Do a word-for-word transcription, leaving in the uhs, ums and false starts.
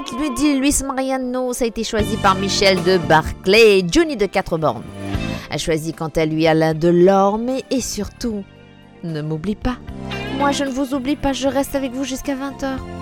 Arrête, lui dit Luis Mariano, ça a été choisi par Michel de Barclay. Johnny de Quatre Bornes a choisi quant à lui Alain Delorme. Et surtout, ne m'oublie pas. Moi, je ne vous oublie pas, je reste avec vous jusqu'à vingt heures.